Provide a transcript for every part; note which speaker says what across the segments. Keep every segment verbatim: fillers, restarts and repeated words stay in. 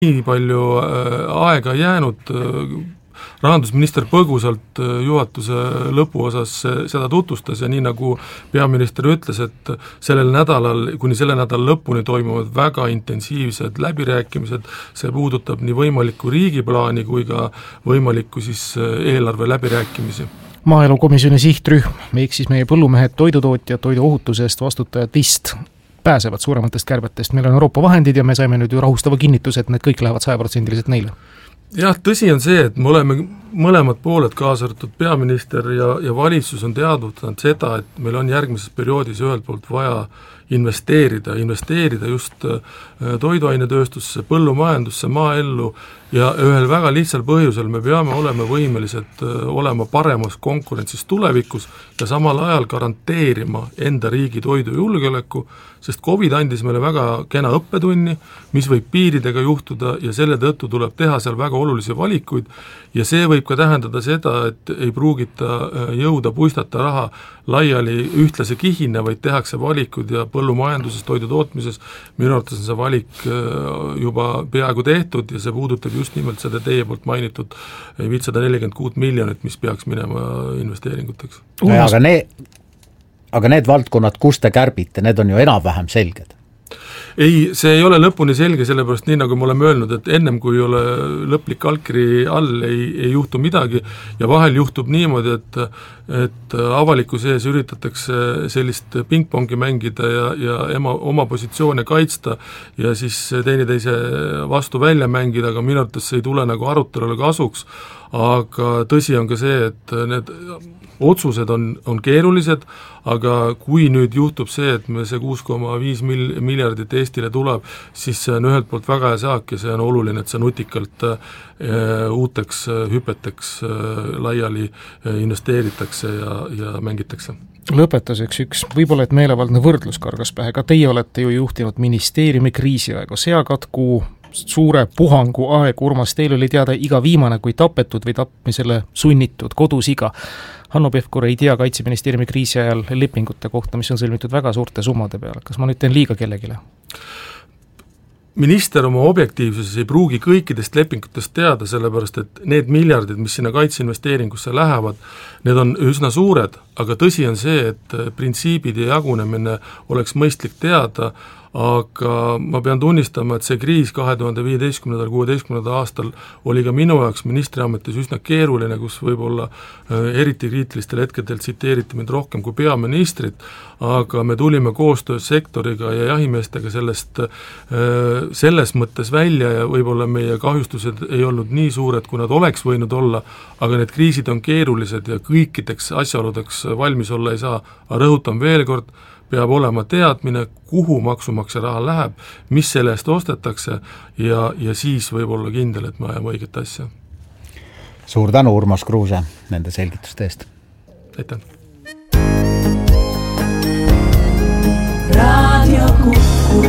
Speaker 1: nii palju aega jäänud, rahandusminister põgusalt juhatuse lõpuosas seda tutvustas ja nii nagu peaminister ütles, et sellel nädalal, kuni selle nädala lõpuni toimuvad väga intensiivsed läbirääkimised, see puudutab nii võimalikku riigiplaani kui ka võimalikku siis eelarve läbirääkimisi.
Speaker 2: Maaelukomisjoni sihtrühm, ehk siis meie põllumehed, toidutootjad, toiduohutuse eest vastutajad vist pääsevad suurematest kärbetest. Meil on Euroopa vahendid ja me saime nüüd ju rahustava kinnituse, et need kõik lähevad saja protsendiliselt neile.
Speaker 1: Jah, tõsi on see, et me oleme mõlemad pooled, kaasa arvatud peaminister ja, ja valitsus on teadvutanud seda, et meil on järgmises perioodis ühelt poolt vaja investeerida, investeerida just toiduainetööstusse, põllumajandusse, maaellu ja ühel väga lihtsal põhjusel me peame olema võimelised olema paremas konkurentsis tulevikus ja samal ajal garanteerima enda riigi toidujulgeoleku, sest Covid andis meile väga kena õppetunni, mis võib piiridega juhtuda ja selle tõttu tuleb teha seal väga olulisi valikuid ja see võib ka tähendada seda, et ei pruugita jõuda puistata raha laiali ühtlase kihina, vaid tehakse valikud ja põllumajanduses, toidu tootmises minu arvates on see valik juba peaaegu tehtud ja see puudutab just nimelt seda teie poolt mainitud viissada nelikümmend kuus miljonit, mis peaks minema investeeringuteks.
Speaker 3: No, aga, need, aga need valdkonnad, kus te kärbite, need on ju enam-vähem selged.
Speaker 1: Ei, see ei ole lõpuni selge, sellepärast nii nagu me oleme öelnud, et ennem kui ei ole lõplik allkiri all, ei, ei juhtu midagi ja vahel juhtub niimoodi, et, et avaliku sees üritatakse sellist pingpongi mängida ja, ja ema, oma positsioone kaitsta ja siis teineteise vastu välja mängida, aga minu arvates see ei tule nagu arutelule kasuks, aga tõsi on ka see, et need otsused on, on keerulised, aga kui nüüd juhtub see, et me see kuus koma viis miljardit Eestile tuleb, siis see on ühelt poolt väga hea saak ja see on oluline, et see nutikalt äh, uuteks hüpeteks äh, laiali äh, investeeritakse ja, ja mängitakse.
Speaker 2: Lõpetuseks üks, võib-olla et meelevaldne võrdlus kargas pähe, ka teie olete ju juhtinud ministeeriumi kriisiaega, seakatku suure puhangu aeg, Urmas, teil oli teada iga viimane kui tapetud või tapmisele sunnitud kodusiga. Hanno Pevkur ei tea Kaitseministeeriumi kriisi ajal lepingute kohta, mis on sõlmitud väga suurte summade peale. Kas ma nüüd teen liiga kellegile?
Speaker 1: Minister oma objektiivsuses ei pruugi kõikidest lepingutest teada, sellepärast et need miljardid, mis sinna kaitseinvesteeringusse lähevad, need on üsna suured, aga tõsi on see, et printsiibid ja jagunemine oleks mõistlik teada, aga ma pean tunnistama, et see kriis kahe tuhande viieteistkümnendal kuueteistkümnendal aastal oli ka minu jaoks ministriametis üsna keeruline, kus võib-olla eriti kriitilistel hetkedel tsiteeriti mind rohkem kui peaministrit, aga me tulime koostöös sektoriga ja jahimeestega sellest selles mõttes välja ja võib-olla meie kahjustused ei olnud nii suured, kui nad oleks võinud olla, aga need kriisid on keerulised ja kõikideks asjaoludeks valmis olla ei saa, aga rõhutan veel kord, peab olema teadmine, kuhu maksumaksja raha läheb, mis selle eest ostetakse ja, ja siis võib olla kindel, et me ajame õiget asja.
Speaker 3: Suur tänu, Urmas Kruuse, nende selgituste eest.
Speaker 1: Aitäh.
Speaker 4: Radio Kuku.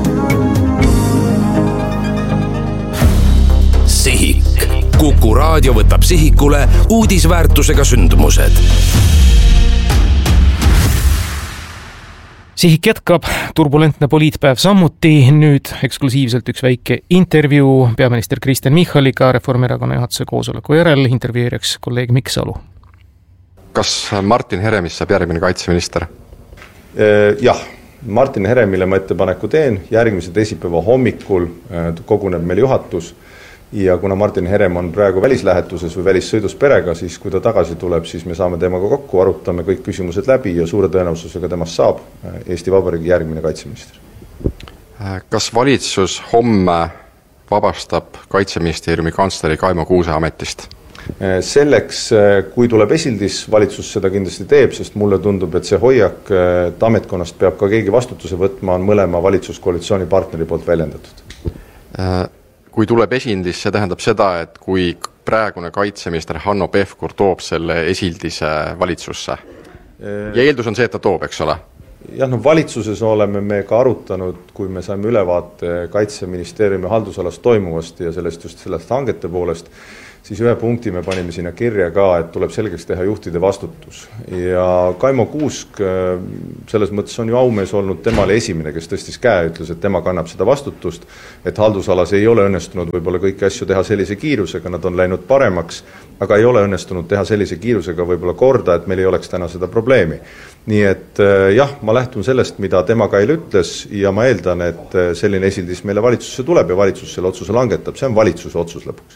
Speaker 5: Sihik. Kuku raadio võtab sihikule uudisväärtusega sündmused.
Speaker 2: Sihik jätkab, turbulentne poliitpäev samuti, nüüd eksklusiivselt üks väike intervjuu peaminister Kristen Michaliga Reformierakonna juhatuse koosoleku järel, intervjueeriks kolleeg Mikk Salu.
Speaker 6: Kas Martin Heremist saab järgmine kaitseminister?
Speaker 7: Jah, Martin Heremile ma ettepaneku teen, järgmise teisipäeva hommikul koguneb meil juhatus ja kuna Martin Herem on praegu välislähetuses või välissõidus perega, siis kui ta tagasi tuleb, siis me saame temaga kokku, arutame kõik küsimused läbi ja suure tõenäosusega temast saab Eesti Vabariigi järgmine kaitseminister.
Speaker 6: Kas valitsus homme vabastab Kaitseministeeriumi kantsleri Kaimo Kuuse ametist?
Speaker 7: Selleks, kui tuleb esildis, valitsus seda kindlasti teeb, sest mulle tundub, et see hoiak, et ametkonnast peab ka keegi vastutuse võtma, on mõlema valitsuskoalitsiooni partneri poolt väljendatud.
Speaker 6: Kui tuleb esildis, see tähendab seda, et kui praegune kaitseminister Hanno Pevkur toob selle esildise valitsusse. Ja eeldus on see, et ta toob, eks ole?
Speaker 7: Jah, no valitsuses oleme me ka arutanud, kui me saime ülevaate Kaitseministeeriumi haldusalast toimuvast ja sellest just sellest hangete poolest, siis ühe punkti me panime sinna kirja ka, et tuleb selgeks teha juhtide vastutus. Ja Kaimo Kuusk selles mõttes on ju aumees olnud, tema oli esimene, kes tõstis käe, ütles, et tema kannab seda vastutust, et haldusalas ei ole õnnestunud võib-olla kõiki asju teha sellise kiirusega, nad on läinud paremaks, aga ei ole õnnestunud teha sellise kiirusega võib-olla korda, et meil ei oleks täna seda probleemi. Nii et jah, ma lähtun sellest, mida tema Kail ütles ja ma eeldan, et selline esildis meile valitsusse tuleb ja valitsus selle otsuse langetab, see on valitsuse otsus lõpuks.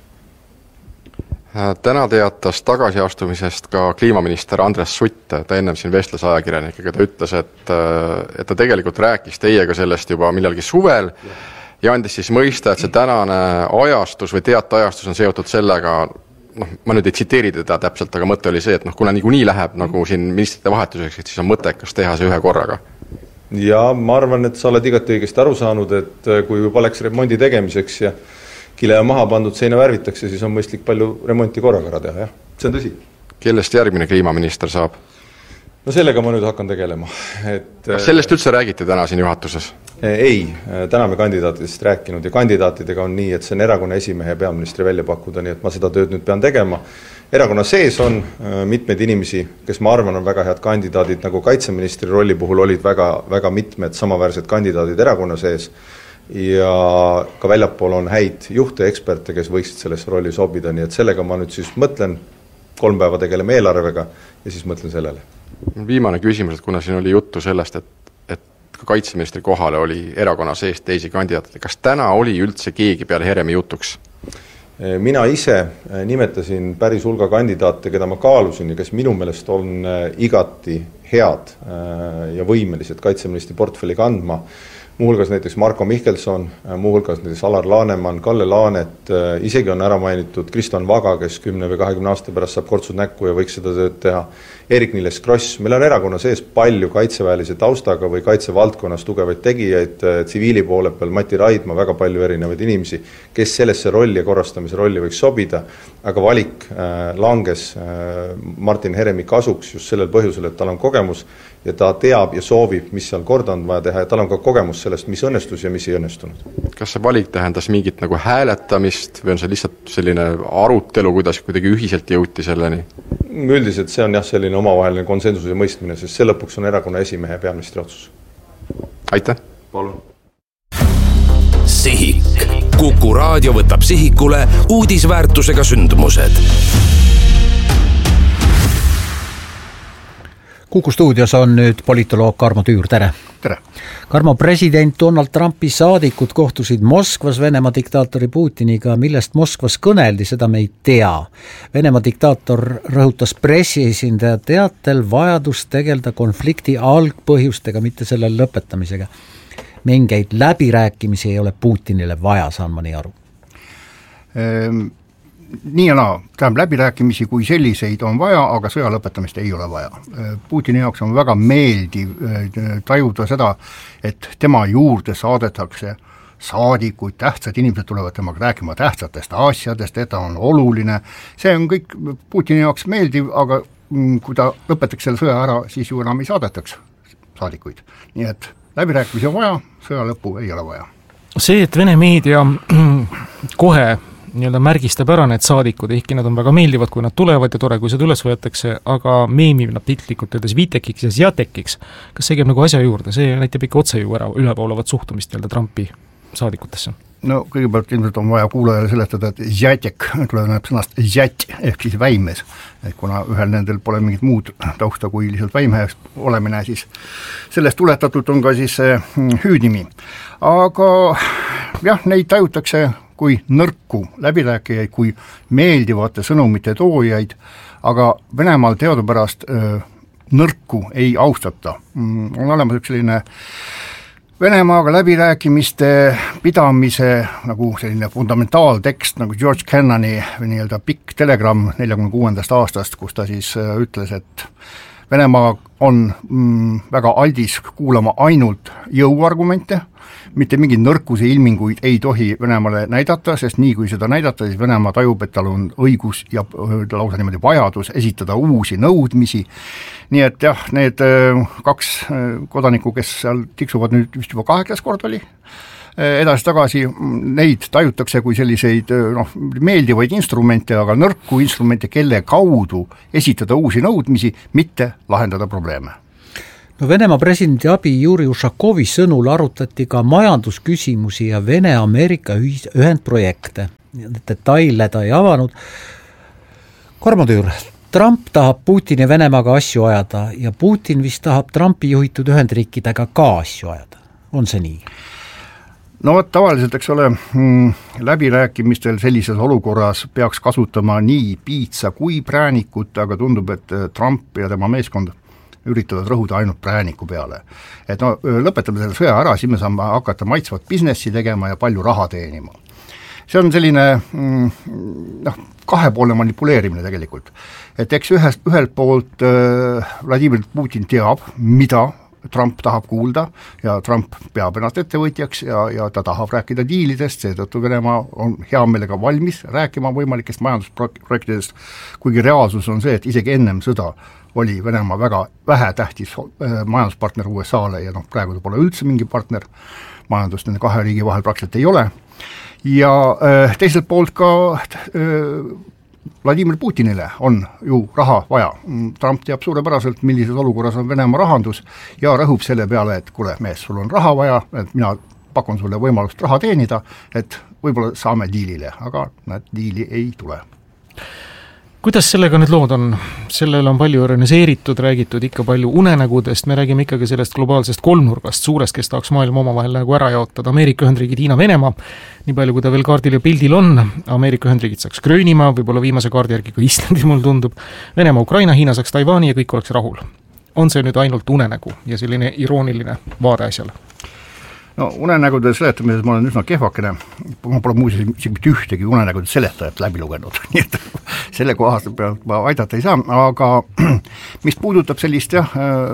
Speaker 6: Täna teatas tagasiastumisest ka kliimaminister Andres Sutt, ta ennem siin vestles ajakirjanikega, ta ütles, et, et ta tegelikult rääkis teiega sellest juba millalgi suvel ja andis siis mõista, et see tänane ajastus või teateajastus on seotud sellega, noh, ma nüüd ei tsiteeri teda täpselt, aga mõte oli see, et noh, kuna niikuinii läheb nagu siin ministrite vahetuseks, et siis on mõttekas teha see ühe korraga.
Speaker 7: Ja ma arvan, et sa oled igati õigesti aru saanud, et kui juba läks remondi tegemiseks ja kile on maha pandud, seina värvitakse, siis on mõistlik palju remonti korraga ära teha, jah. See on tõsi.
Speaker 6: Kellest järgmine kliimaminister saab?
Speaker 7: No sellega ma nüüd hakkan tegelema. Et,
Speaker 6: Kas sellest üldse räägiti täna siin juhatuses?
Speaker 7: Ei, täna me kandidaatidest rääkinud ja kandidaatidega on nii, et see on erakonna esimehe ja peaministri välja pakkuda, nii et ma seda tööd nüüd pean tegema. Erakonna sees on mitmeid inimesi, kes ma arvan on väga head kandidaadid, nagu kaitseministri rolli puhul olid väga, väga mitmed samaväärsed kandidaadid erakonna sees ja ka väljapool on häid juhte ja eksperte, kes võiksid sellesse rolli sobida, nii et sellega ma nüüd siis mõtlen, kolm päeva tegeleme eelarvega ja siis mõtlen sellele.
Speaker 6: Viimane küsimus, et kuna siin oli juttu sellest, et, et ka kaitseministri kohale oli erakonna sees teisi kandidaatide, kas täna oli üldse keegi peale Heremi jutuks?
Speaker 7: Mina ise nimetasin päris hulga kandidaate, keda ma kaalusin ja kes minu meelest on igati head ja võimelised kaitseministri portfelli kandma. Muuhulgas näiteks Marko Mihkelson, muuhulgas näiteks Alar Laanemann, Kalle Laanet, isegi on ära mainitud Kristjan Vaga, kes kümne või kahekümne aasta pärast saab kortsud näkku ja võiks seda tööd teha. Erik-Niiles Kross, meil on erakonna sees palju kaitseväelise taustaga või kaitsevaldkonnas tugevaid tegijaid, tsiviili poole peal Mati Raidma, väga palju erinevaid inimesi, kes sellesse rolli ja korrastamise rolli võiks sobida, aga valik langes Martin Heremi kasuks just sellel põhjusel, et tal on kogemus ja ta teab ja soovib, mis seal korda on vaja teha ja tal on ka kogemus sellest, mis õnnestus ja mis ei õnnestunud.
Speaker 6: Kas see valik tähendas mingit nagu hääletamist või on see lihtsalt selline arutelu, kuidas kuidagi ühiselt jõuti selleni?
Speaker 7: Üldiselt see on jah selline omavaheline konsensuse mõistmine, sest see lõpuks on erakonna esimehe ja peaministri otsus.
Speaker 6: Aitäh!
Speaker 7: Palun!
Speaker 5: Sihik. Kuku raadio võtab sihikule uudisväärtusega sündmused.
Speaker 3: Kuku stuudios on nüüd politoloog Karmo Tüür, tere!
Speaker 4: Tere!
Speaker 3: Karmo, president Donald Trumpi saadikud kohtusid Moskvas Venemaa diktaatori Putiniga, millest Moskvas kõneldi, seda me ei tea. Venemaa diktaator rõhutas pressiesindaja teatel vajadust tegelda konflikti algpõhjustega, mitte selle lõpetamisega. Mingeid läbirääkimisi ei ole Putinile vaja, saan ma nii aru.
Speaker 4: Ehm... Nii ja naa, tähendab läbirääkimisi kui selliseid on vaja, aga sõja lõpetamist ei ole vaja. Putini jaoks on väga meeldiv tajuda seda, et tema juurde saadetakse saadikuid, tähtsad inimesed tulevad temaga rääkima tähtsatest asjadest, et ta on oluline. See on kõik Putini jaoks meeldiv, aga kui ta lõpetaks selle sõja ära, siis ju enam ei saadetaks saadikuid. Nii et läbirääkimisi on vaja, sõja lõppu ei ole vaja.
Speaker 2: See, et Vene meedia kohe nii-öelda märgistab ära need saadikud, ehkki nad on väga meeldivad, kui nad tulevad ja tore, kui seda üles võetakse, aga meemib nad piltlikult öeldes Vitekiks ja Zjatekiks. Kas see käib nagu asja juurde? See näitab ikka otse ju ära ülepoolavat suhtumist jälle Trumpi saadikutesse.
Speaker 4: No kõigepealt ilmselt on vaja kuulajale seletada, et Zjatek tuleb sõnast Zjat ehk siis väimes, et kuna ühel nendel pole mingit muud tausta kui lihtsalt väimehest olemine, siis sellest tuletatud on ka siis hüüdnimi. Aga jah, neid tajutakse kui nõrku läbirääkijaid, kui meeldivate sõnumite toojaid, aga Venemaal teadupärast öö, nõrku ei austata. Mm, on olemas üks selline Venemaaga läbirääkimiste pidamise nagu selline fundamentaaltekst nagu George Kennani nii-öelda pikk telegramm neljakümne kuuendast aastast, kus ta siis öö, ütles, et Venemaa on mm, väga aldis kuulama ainult jõuargumente, mitte mingi nõrkuse ilminguid ei tohi Venemaale näidata, sest nii kui seda näidata, siis Venemaa tajub, et tal on õigus ja lausa niimoodi vajadus esitada uusi nõudmisi. Nii et jah, need kaks kodanikku, kes seal tiksuvad nüüd vist juba kaheksas kord oli, edasi-tagasi, neid tajutakse kui selliseid noh, meeldivaid instrumente, aga nõrku instrumente, kelle kaudu esitada uusi nõudmisi, mitte lahendada probleeme.
Speaker 3: No Venemaa presidendi abi Juri Ušakovi sõnul arutati ka majandusküsimusi ja Vene-Ameerika ühendprojekte. Detaile ta ei avanud. Kormotüür, Trump tahab Putini Venemaaga asju ajada ja Putin vist tahab Trumpi juhitud Ühendriikidega ka asju ajada. On see nii?
Speaker 4: No tavaliselt, eks ole, läbirääkimistel sellises olukorras peaks kasutama nii piitsa kui präänikut, aga tundub, et Trump ja tema meeskond üritavad rõhuda ainult prääniku peale. Et no lõpetame selle sõja ära, siis me saame hakata maitsvat businessi tegema ja palju raha teenima. See on selline noh, kahepoolne manipuleerimine tegelikult. Et eks ühest, ühelt poolt äh, Vladimir Putin teab, mida Trump tahab kuulda ja Trump peab ennast ettevõtjaks ja, ja ta tahab rääkida diilidest, seetõttu Venemaa on hea meelega valmis rääkima võimalikest majandusprojektidest, kuigi reaalsus on see, et isegi ennem sõda oli Venemaa väga vähe tähtis äh, majanduspartner U S A-le ja noh, praegu ta pole üldse mingi partner, majandust nende kahe riigi vahel praktiliselt ei ole. Ja äh, teiselt poolt ka äh, Vladimir Putinile on ju raha vaja. Trump teab suurepäraselt, millises olukorras on Venemaa rahandus ja rõhub selle peale, et kuule mees, sul on raha vaja, et mina pakun sulle võimalust raha teenida, et võib-olla saame diilile, aga näed, diili ei tule.
Speaker 2: Kuidas sellega nüüd lood on? Sellele on palju organiseeritud, räägitud ikka palju unenägudest, me räägime ikkagi sellest globaalsest kolmnurgast, suurest, kes tahaks maailma omavahel nagu ära jaotada. Ameerika Ühendriigid, Hiina, Venemaa, nii palju kui ta veel kaardil ja pildil on, Ameerika Ühendriigid saaks Gröönimaa, võib-olla viimase kaardi järgi ka Islandi mul tundub, Venemaa, Ukraina, Hiina saaks Taiwani ja kõik oleks rahul. On see nüüd ainult unenägu ja selline irooniline vaade asjale?
Speaker 4: No unenägude seletamises ma olen üsna kehvakene, ma pole muuseas mitte ühtegi unenägude seletajat läbi lugenud, nii et selle kohast pealt ma aidata ei saa, aga mis puudutab sellist jah,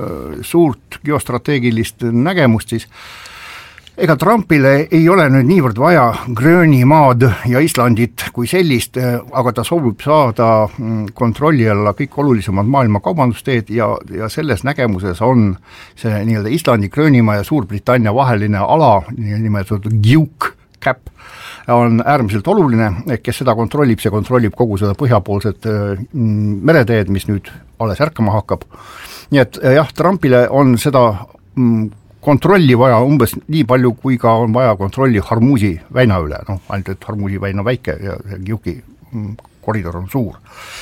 Speaker 4: suurt geostrateegilist nägemust, siis ega Trumpile ei ole nüüd niivõrd vaja Gröönimaad ja Islandit kui sellist, aga ta soovib saada kontrolli alla kõik olulisemad maailma kaubandusteed ja, ja selles nägemuses on see nii-öelda Islandi, Gröönimaa ja Suurbritannia vaheline ala, nimetatud G U C cap, on äärmiselt oluline, kes seda kontrollib, see kontrollib kogu seda põhjapoolset mereteed, mis nüüd alles ärkama hakkab. Nii et jah, Trumpile on seda kontrolli vaja umbes nii palju, kui ka on vaja kontrolli Hormuzi väina üle, noh, ainult et Hormuzi väina väike ja G U C-i koridor on suur.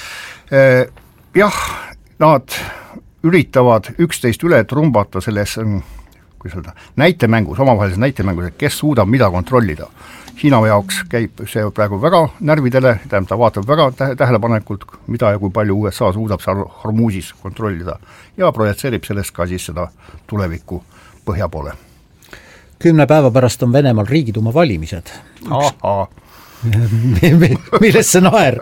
Speaker 4: Jah, nad üritavad üksteist üle trumbata selles kuidas öelda, näitemängus, omavahelises näitemängus, et kes suudab mida kontrollida. Hiina jaoks käib see praegu väga närvidele, tähendab, ta vaatab väga tähelepanekult, mida ja kui palju U S A suudab seal Hormuzis kontrollida ja projitseerib sellest ka siis seda tulevikku põhja poole.
Speaker 3: Kümne päeva pärast on Venemaal riigiduuma valimised.
Speaker 4: Aha.
Speaker 3: Millest see naer?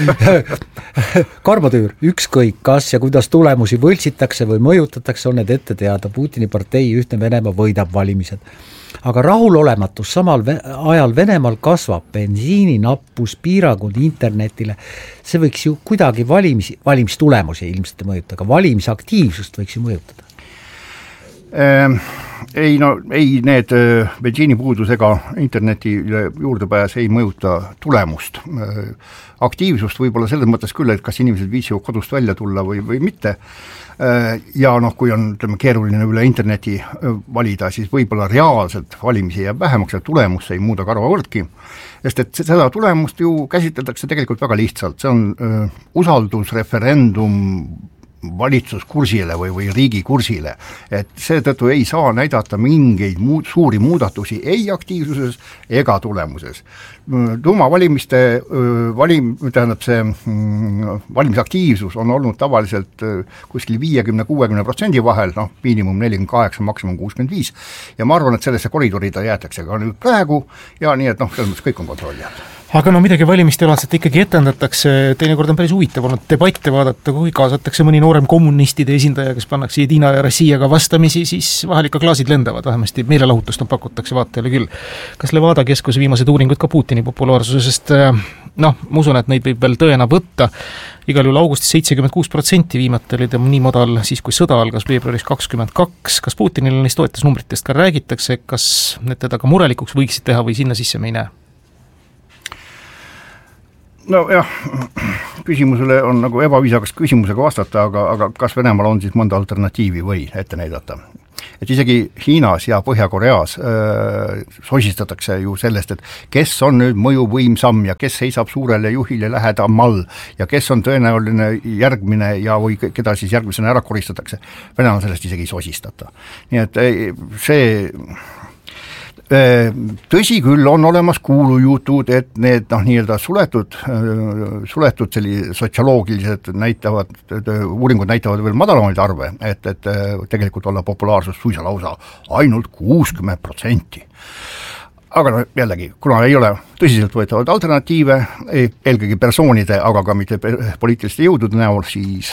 Speaker 3: Karmotüür, ükskõik kas ja kuidas tulemusi võltsitakse või mõjutatakse, on need ette teada. Putini partei Ühtne Venemaa võidab valimised. Aga rahulolematus samal ajal Venemaal kasvab, bensiini nappus, piirangud internetile. See võiks ju kuidagi valimis, valimistulemusi ilmselt ei mõjuta, aga valimisaktiivsust võiks ju mõjutada.
Speaker 4: Ei, no, ei need bensiinipuudus ega interneti juurdepääs ei mõjuta tulemust. Aktiivsust võib-olla selles mõttes küll, et kas inimesed viitsivad kodust välja tulla või, või mitte. Ja noh, kui on ütleme, keeruline üle interneti valida, siis võib-olla reaalselt valimisi jääb vähemaks ja tulemus ei muuda karva võrdki. Sest et seda tulemust ju käsitletakse tegelikult väga lihtsalt. See on öö, usaldusreferendum valitsuskursile või, või riigikursile, et seetõttu ei saa näidata mingeid muud, suuri muudatusi ei aktiivsuses ega tulemuses. Tuumavalimiste valim, tähendab see valimisaktiivsus on olnud tavaliselt kuskil viiekümne kuuekümne protsendi vahel, noh, miinimum nelikümmend kaheksa, maksimum kuuskümmend viis ja ma arvan, et sellesse koridori ta jäetakse ka nüüd praegu ja nii, et noh, selles mõttes kõik on kontrolli all.
Speaker 2: Aga no midagi valimistelaadset ikkagi etendatakse, teinekord on päris huvitav olnud debatte vaadata, kui kaasatakse mõni noorem kommunistide esindaja, kes pannakse Jedina ja Rossiaga vastamisi, siis vahel ikka klaasid lendavad, vähemasti meelelahutust on pakutakse vaatajale küll. Kas Levada keskuse viimased uuringud ka Putini populaarsusest noh, ma usun, et neid võib veel tõena võtta, igal juhul augustis seitsekümmend kuus protsenti, viimati oli ta nii madal siis, kui sõda algas veebruaris kakskümmend kaks, kas Putinil neist toetusnumbritest ka räägitakse, kas need teda ka murelikuks võiksid teha või sinna sisse me ei näe?
Speaker 4: No jah, küsimusele on nagu ebaviisakas küsimusega vastata, aga, aga kas Venemaal on siis mõnda alternatiivi või ette näidata? Et isegi Hiinas ja Põhja-Koreas äh, sosistatakse ju sellest, et kes on nüüd mõjuvõimsam ja kes seisab suurele juhile lähedamal ja kes on tõenäoline järgmine ja või keda siis järgmisena ära koristatakse. Venemaal sellest isegi ei sosistata. Nii et see... Tõsi küll on olemas kuulujutud, et need noh, nii-öelda suletud, suletud selli sotsioloogilised näitavad, uuringud näitavad veel madalamaid arve, et, et tegelikult olla populaarsus suisa lausa ainult kuuskümmend protsenti. Aga no jällegi, kuna ei ole tõsiselt võetavad alternatiive, eelkõige persoonide, aga ka mitte poliitiliste jõudude näol, siis...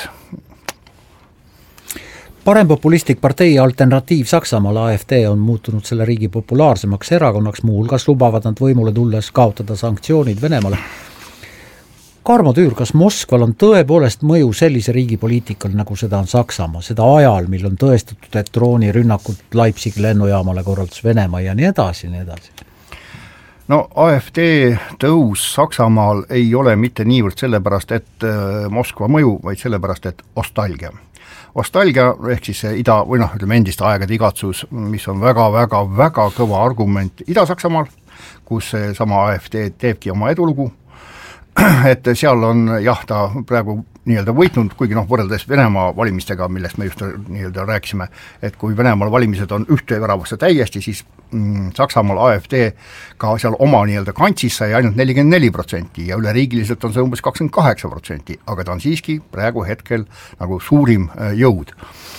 Speaker 3: Parempopulistlik partei Alternatiiv Saksamaal A F D on muutunud selle riigi populaarsemaks erakonnaks, muuhulgas lubavad nad võimule tulles kaotada sanktsioonid Venemaale. Karmo Tüür, kas Moskval on tõepoolest mõju sellise riigi poliitikal, nagu seda on Saksamaa, seda ajal, mil on tõestatud, et droonirünnakud Leipzigi lennujaamale korraldus Venemaa ja nii edasi, nii edasi?
Speaker 4: No A F D tõus Saksamaal ei ole mitte niivõrd sellepärast, et Moskva mõju, vaid sellepärast, et ostalgia. Ostalgia ehk siis ida, või noh, ütleme endist aegade igatsus, mis on väga, väga, väga kõva argument Ida-Saksamaal, kus see sama A F D teebki oma edulugu, et seal on jah, ta praegu nii-öelda võitnud, kuigi noh, võrreldes Venemaa valimistega, millest me just nii-öelda rääkisime, et kui Venemaal valimised on ühte väravasse täiesti, siis mm, Saksamaal A F D ka seal oma nii-öelda kantsis sai ainult nelikümmend neli protsenti ja üleriigiliselt on see umbes kakskümmend kaheksa protsenti, aga ta on siiski praegu hetkel nagu suurim jõud.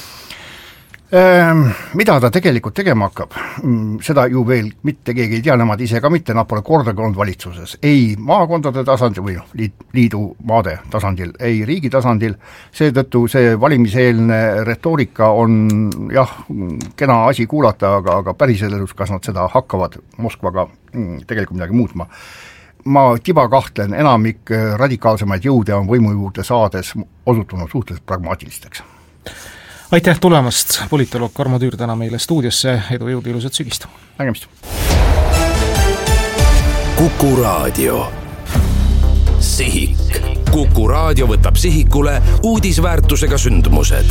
Speaker 4: Ehm, mida ta tegelikult tegema hakkab, seda ju veel mitte keegi ei tea, nemad ise ka mitte, nad pole kordagi olnud valitsuses, ei maakondade tasandil või liidu maade tasandil, ei riigi tasandil, seetõttu see valimiseelne retoorika on jah, kena asi kuulata, aga, aga päriselus, kas nad seda hakkavad Moskvaga tegelikult midagi muutma. Ma tiba kahtlen, enamik radikaalsemaid jõude on võimu juurde saades osutunud suhteliselt pragmaatilisteks.
Speaker 2: Aitäh tulemast, politoloog Karmo Tüür täna meile stuudiosse, edu jõudu ilusat sügist.
Speaker 4: Nägemist.
Speaker 5: Kuku Raadio. Sihik. Kuku Raadio võtab sihikule uudisväärtusega sündmused.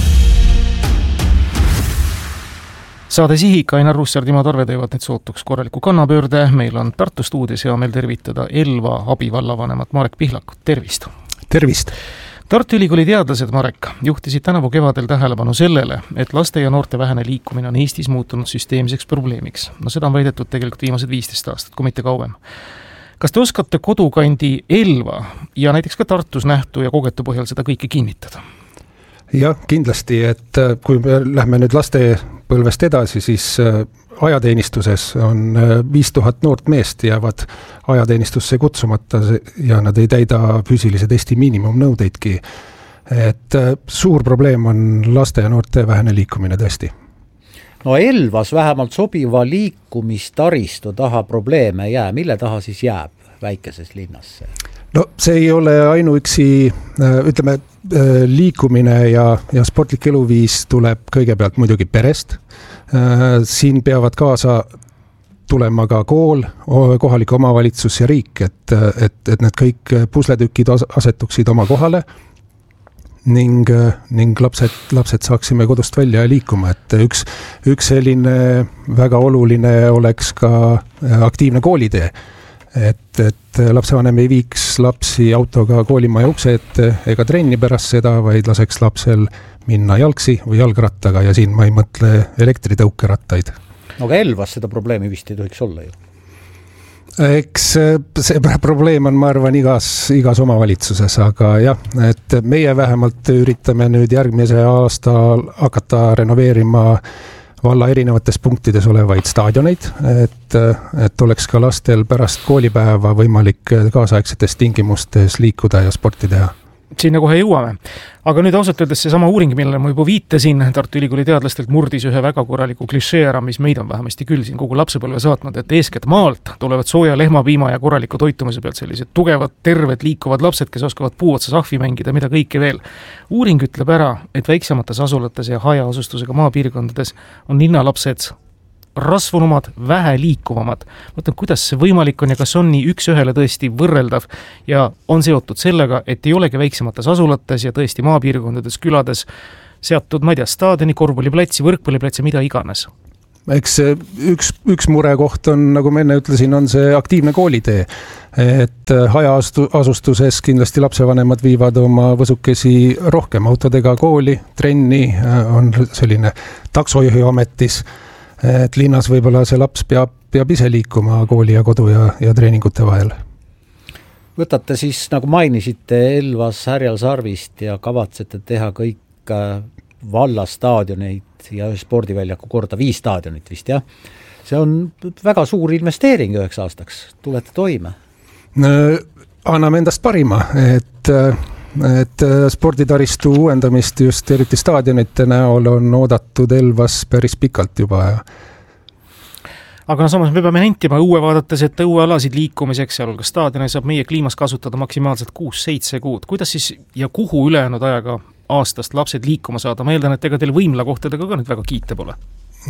Speaker 2: Saade Sihik, Ainar Russar, Timo Tarve teevad nüüd sootuks korraliku kannapöörde. Meil on Tartu stuudios ja meil tervitada Elva abivallavanemat Marek Pihlakut. Tervist!
Speaker 8: Tervist!
Speaker 2: Tartu Ülikooli teadlased, Marek, juhtisid tänavu kevadel tähelepanu sellele, et laste ja noorte vähene liikumine on Eestis muutunud süsteemseks probleemiks. No seda on väidetud tegelikult viimased viisteist aastat, kui mitte kauem. Kas te oskate kodukandi Elva ja näiteks ka Tartus nähtu ja kogetu põhjal seda kõike kinnitada?
Speaker 8: Jah, kindlasti, et kui me lähme nüüd laste põlvest edasi, siis ajateenistuses on viis tuhat noort meest jäävad ajateenistusse kutsumata ja nad ei täida füüsilise testi miinimumnõudeidki. Et suur probleem on laste ja noorte vähene liikumine tõesti.
Speaker 3: No Elvas vähemalt sobiva liikumistaristu taha probleeme jää. Mille taha siis jääb väikeses linnasse?
Speaker 8: No see ei ole ainuüksi, ütleme, liikumine ja, ja sportlik eluviis tuleb kõigepealt muidugi perest. Siin peavad kaasa tulema ka kool, kohalik omavalitsus ja riik, et, et, et need kõik pusletükid asetuksid oma kohale ning, ning lapsed, lapsed saaksime kodust välja liikuma, et üks, üks selline väga oluline oleks ka aktiivne koolitee. Et, et lapsevanem ei viiks lapsi autoga koolimaja ukse ette ega trenni pärast seda, vaid laseks lapsel minna jalgsi või jalgrattaga ja siin ma ei mõtle elektritõukerattaid.
Speaker 3: No aga Elvas seda probleemi vist ei tohiks olla ju.
Speaker 8: Eks see probleem on, ma arvan, igas, igas omavalitsuses, aga jah, et meie vähemalt üritame nüüd järgmise aasta hakata renoveerima valla erinevates punktides olevaid staadioneid, et, et oleks ka lastel pärast koolipäeva võimalik kaasaegsetes tingimustes liikuda ja sporti teha.
Speaker 2: sinna kohe jõuame. Aga nüüd ausalt öeldes seesama uuring, millele ma juba viitasin, Tartu Ülikooli teadlastelt murdis ühe väga korraliku klišee ära, mis meid on vähemasti küll siin kogu lapsepõlve saatnud, et eeskätt maalt tulevad sooja lehmapiima ja korraliku toitumise pealt sellised tugevad, terved, liikuvad lapsed, kes oskavad puu otsas ahvi mängida, mida kõike veel. Uuring ütleb ära, et väiksemates asulates ja hajaasustusega maapiirkondades on linnalapsed rasvunumad, vähe liikuvamad. Mõtlen, kuidas see võimalik on ja kas on nii üks ühele tõesti võrreldav ja on seotud sellega, et ei olegi väiksemates asulates ja tõesti maapiirkondades, külades seatud, ma ei tea, staadioni, korvpalliplatsi, võrkpalliplatsi, mida iganes.
Speaker 8: Eks üks, üks murekoht on, nagu ma enne ütlesin, on see aktiivne koolitee. Et hajaasustuses kindlasti lapsevanemad viivad oma võsukesi rohkem autodega kooli, trenni, on selline taksojuhiametis, et linnas võib-olla see laps peab, peab ise liikuma kooli ja kodu ja, ja treeningute vahel.
Speaker 3: Võtate siis, nagu mainisite, Elvas Härjal Sarvist ja kavatsete teha kõik vallastaadioneid ja ühe spordiväljaku korda viis staadionit vist, jah? See on väga suur investeering üheks aastaks. Tulete toime?
Speaker 8: Anname endast parima, et et sporditaristu uuendamist just eriti staadionite näol on oodatud Elvas päris pikalt juba.
Speaker 2: Aga no samas me peame nentima õue vaadates, et õuealasid liikumiseks, sealhulgas staadione saab meie kliimas kasutada maksimaalselt kuus-seitse kuud. Kuidas siis ja kuhu ülejäänud ajaga aastast lapsed liikuma saada? Ma eeldan, et ega teil võimlakohtadega ka nüüd väga kiita pole?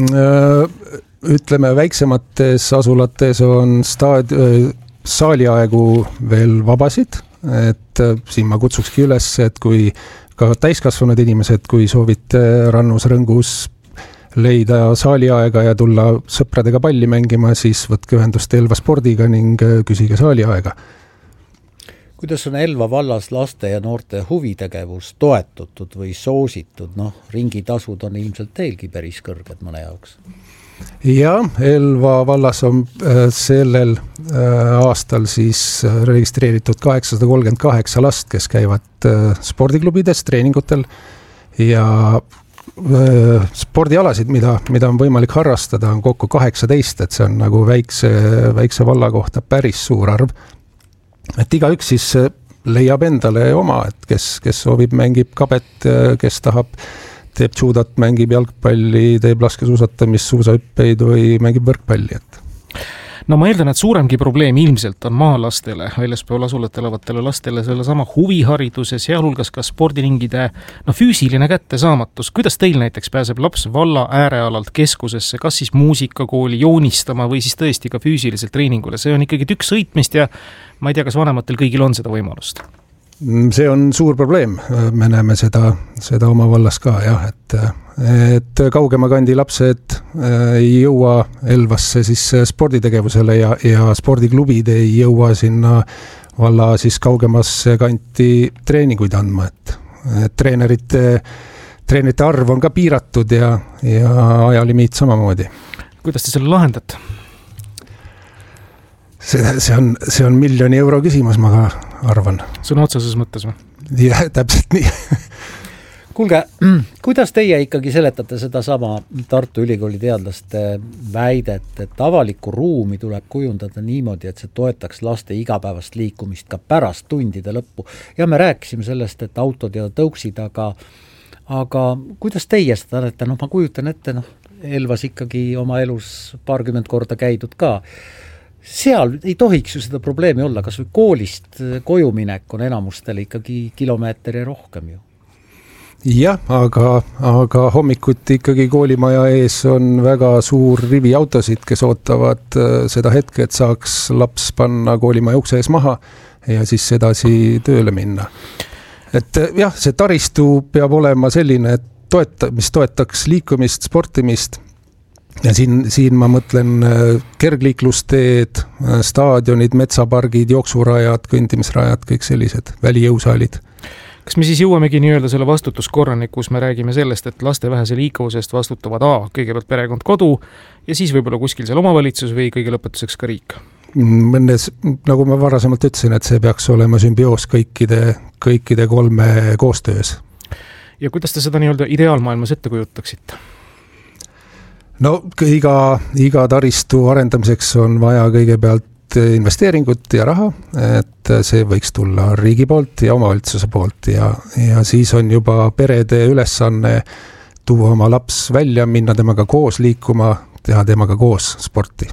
Speaker 8: Ütleme, väiksemates asulates on staad, saaliaegu veel vabasid, et siin ma kutsukski üles, et kui ka täiskasvanud inimesed, kui soovite rannus rõngus leida saaliaega ja tulla sõpradega palli mängima, siis võtke ühendust Elva spordiga ning küsige saaliaega.
Speaker 3: Kuidas on Elva vallas laste ja noorte huvitegevus toetatud või soositud? Noh, ringitasud on ilmselt teilgi päris kõrged mõne jaoks.
Speaker 8: Ja, Elva vallas on sellel aastal siis registreeritud kaheksasada kolmkümmend kaheksa last, kes käivad spordiklubides, treeningutel ja spordialasid, mida, mida on võimalik harrastada, on kokku kaheksateist, et see on nagu väikse, väikse valla kohta päris suur arv. Et igaüks siis leiab endale oma, et kes, kes soovib, mängib kabet, kes tahab teeb judot, mängib jalgpalli, teeb laskesuusatamist, suusahüppeid või mängib võrkpalli. Et.
Speaker 2: No ma eeldan, et suuremgi probleem ilmselt on maalastele, väljaspool asulat elavatele lastele selle sama huvihariduse, sealhulgas ka spordiringide no, füüsiline kättesaamatus. Kuidas teil näiteks pääseb laps valla äärealalt keskusesse, kas siis muusikakooli joonistama või siis tõesti ka füüsiliselt treeningule? See on ikkagi tükk sõitmist ja ma ei tea, kas vanematel kõigil on seda võimalust?
Speaker 8: See on suur probleem, me näeme seda, seda oma vallas ka, jah, et, et kaugema kandi lapsed ei jõua Elvasse siis sporditegevusele ja, ja spordiklubid ei jõua sinna valla siis kaugemasse kanti treeninguid andma, et, et treenerite, treenerite arv on ka piiratud ja, ja ajalimiit samamoodi. Kuidas te selle lahendate? See, see, on, see on miljoni euro küsimus, ma ka arvan.
Speaker 2: Sõna otseses mõttes või?
Speaker 8: Jah, täpselt nii.
Speaker 3: Kuulge, kuidas teie ikkagi seletate seda sama Tartu Ülikooli teadlaste väidet, et avalikku ruumi tuleb kujundada niimoodi, et see toetaks laste igapäevast liikumist ka pärast tundide lõppu. Ja me rääkisime sellest, et autod ja tõuksid, aga, aga kuidas teie seda näete? No ma kujutan ette, noh, Elvas ikkagi oma elus paarkümmend korda käidud ka. Seal ei tohiks ju seda probleemi olla, kas või koolist koju minek on enamustele ikkagi kilomeetri rohkem ju.
Speaker 8: Jah, aga, aga hommikuti ikkagi koolimaja ees on väga suur rivi autosid, kes ootavad seda hetke, et saaks laps panna koolimaja ukse ees maha ja siis edasi tööle minna. Et jah, see taristu peab olema selline, et toeta, mis toetaks liikumist, sportimist. Ja siin, siin ma mõtlen kergliiklusteed, staadionid, metsapargid, jooksurajad, kõndimisrajad, kõik sellised välijõusaalid.
Speaker 2: Kas me siis jõuamegi nii-öelda selle vastutuskorrani, kus me räägime sellest, et laste vähese liikuvusest vastutavad A, kõigepealt perekond kodu ja siis võib-olla kuskil seal omavalitsus või kõige lõpetuseks ka riik?
Speaker 8: Mõnes, nagu ma varasemalt ütlesin, et see peaks olema sümbioos kõikide, kõikide kolme koostöös.
Speaker 2: Ja kuidas te seda nii-öelda ideaalmaailmas ette kujutaksite?
Speaker 8: No iga, iga taristu arendamiseks on vaja kõigepealt investeeringut ja raha, et see võiks tulla riigi poolt ja omavalitsuse poolt ja, ja siis on juba perede ülesanne tuua oma laps välja, minna temaga koos liikuma, teha temaga koos sporti.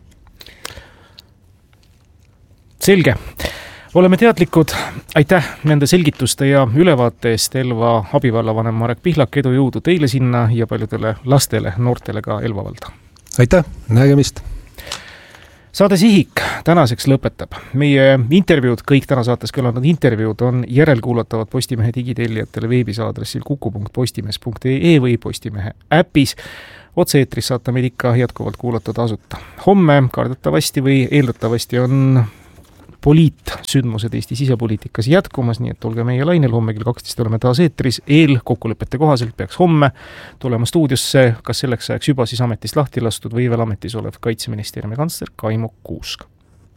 Speaker 2: Selge. Oleme teadlikud. Aitäh nende selgituste ja ülevaate eest, Elva abivallavanem Marek Pihlak, edu jõudu teile sinna ja paljudele lastele, noortele ka Elva valda.
Speaker 8: Aitäh, nägemist!
Speaker 2: Saade Sihik tänaseks lõpetab. Meie intervjuud, kõik täna saates kõlanud intervjuud on järelkuulatavad Postimehe digitellijatele veebisaadressil kuku punkt postimees punkt ee või Postimehe äpis. Otse-eetris saate meid ikka jätkuvalt kuulata tasuta. Homme kardetavasti või eeldatavasti on poliitsündmused Eesti sisepoliitikas jätkumas, nii et olge meie lainel, homme kell kaksteist oleme taas eetris. Eel kokkulepete kohaselt peaks homme tulema stuudiosse, kas selleks ajaks juba siis ametist lahti lastud või veel ametis olev Kaitseministeeriumi kantsler Kaimo Kuusk.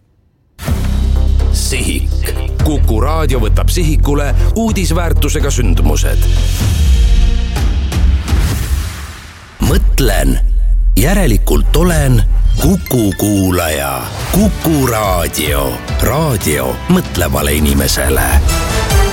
Speaker 5: Sihik. Kuku raadio võtab sihikule uudisväärtusega sündmused. Mõtlen, järelikult olen Kuku kuulaja. Kuku raadio. Raadio mõtlevale inimesele.